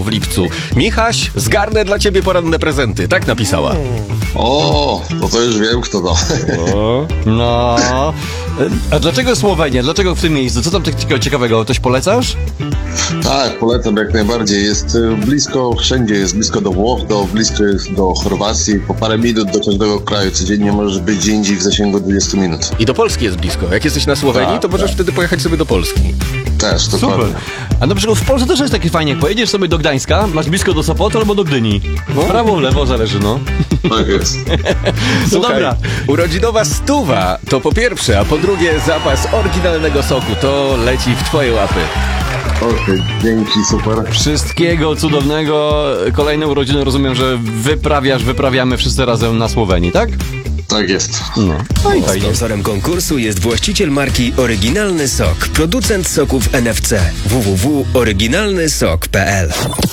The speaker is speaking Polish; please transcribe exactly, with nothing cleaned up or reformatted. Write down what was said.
w lipcu. Michaś, zgarnę dla ciebie poranne prezenty. Tak napisała. O, no to już wiem, kto to. O, no. A dlaczego Słowenia? Dlaczego w tym miejscu? Co tam takiego ciekawego? Coś polecasz? Tak, polecam jak najbardziej. Jest y, blisko, wszędzie jest blisko do Włoch, do, blisko jest do Chorwacji. Po parę minut do każdego kraju. Codziennie możesz być gdzie indziej w zasięgu dwudziestu minut. I do Polski jest blisko. Jak jesteś na Słowenii, Tak, to możesz wtedy pojechać sobie do Polski. Też, dokładnie. Super. A na przykład w Polsce też jest takie fajnie, jak pojedziesz sobie do Gdańska, masz blisko do Sopotu albo do Gdyni. W prawo, w lewo, zależy, no. Tak jest. No Słuchaj, dobra. urodzinowa stuwa to po pierwsze, a po drugie zapas oryginalnego soku. To leci w twoje łapy. Okej, dzięki, super. Wszystkiego cudownego. Kolejne urodziny rozumiem, że wyprawiasz, wyprawiamy wszyscy razem na Słowenii, tak? Tak jest. No. No i fajnie. Sponsorem konkursu jest właściciel marki Oryginalny Sok, producent soków N F C. w w w kropka oryginalny sok kropka p l.